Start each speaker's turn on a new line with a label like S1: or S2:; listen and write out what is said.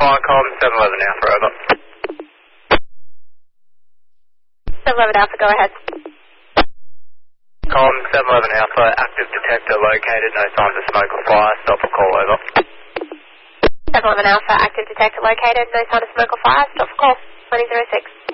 S1: fine, Column 711 Alpha, over.
S2: 711 Alpha, go ahead.
S1: Column 711 Alpha, active detector located, no signs of smoke or fire, stop for call, over.
S2: 711 Alpha, active detector located, no sign of smoke or fire, stop for call, 2006.